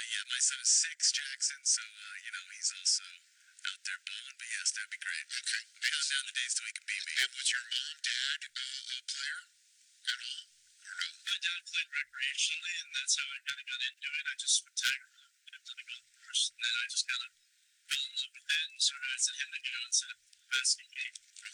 Yeah, my son is 6, Jackson, so, he's also out there balling, but yes, that'd be great. Okay. Counting down the days till he can beat me. And was your mom, dad, a player at all? Or no? My dad played recreationally, and that's how I kind of got into it. I just would tag along on the golf course, and then I just kind of fell in love with it and started asking him to go and set the best in me.